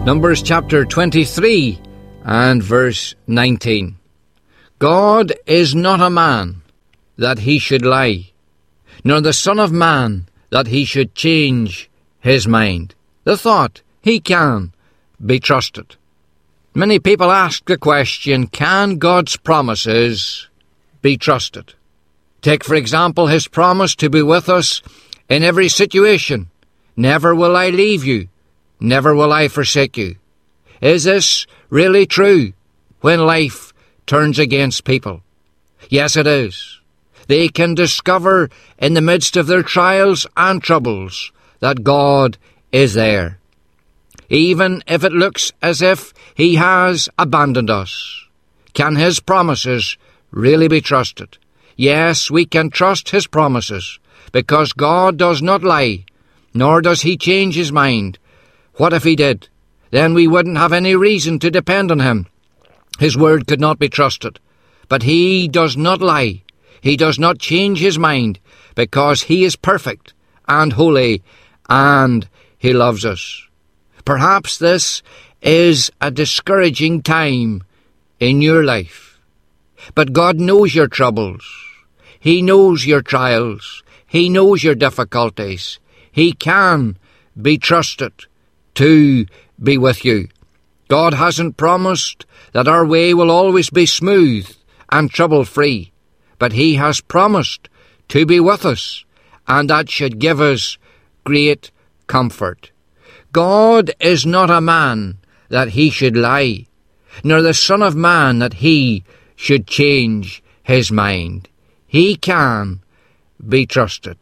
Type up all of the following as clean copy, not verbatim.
Numbers chapter 23 and verse 19. God is not a man that he should lie, nor the Son of Man that he should change his mind. The thought, he can be trusted. Many people ask the question, can God's promises be trusted? Take, for example, his promise to be with us in every situation. Never will I leave you. Never will I forsake you. Is this really true when life turns against people? Yes, it is. They can discover in the midst of their trials and troubles that God is there, even if it looks as if he has abandoned us. Can his promises really be trusted? Yes, we can trust his promises, because God does not lie, nor does he change his mind. What if he did? Then we wouldn't have any reason to depend on him. His word could not be trusted. But he does not lie. He does not change his mind, because he is perfect and holy, and he loves us. Perhaps this is a discouraging time in your life. But God knows your troubles. He knows your trials. He knows your difficulties. He can be trusted to be with you. God hasn't promised that our way will always be smooth and trouble-free, but he has promised to be with us, and that should give us great comfort. God is not a man that he should lie, nor the Son of Man that he should change his mind. He can be trusted.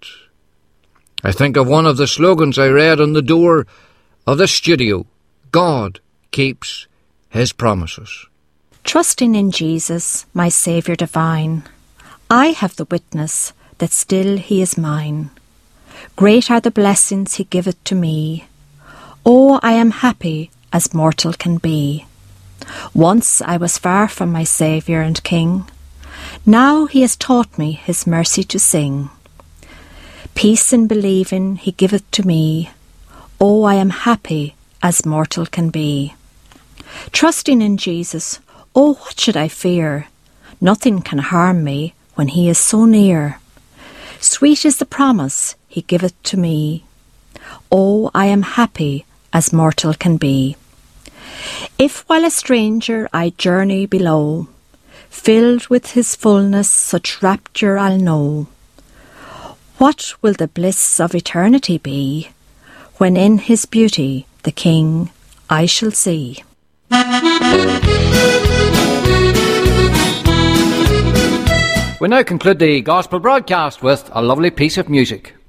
I think of one of the slogans I read on the door of the studio. God keeps his promises. Trusting in Jesus, my Saviour divine, I have the witness that still he is mine. Great are the blessings he giveth to me. Oh, I am happy as mortal can be. Once I was far from my Saviour and King. Now he has taught me his mercy to sing. Peace in believing he giveth to me. Oh, I am happy as mortal can be. Trusting in Jesus, oh, what should I fear? Nothing can harm me when he is so near. Sweet is the promise he giveth to me. Oh, I am happy as mortal can be. If while a stranger I journey below, filled with his fullness such rapture I'll know. What will the bliss of eternity be, when in his beauty the King I shall see? We now conclude the gospel broadcast with a lovely piece of music.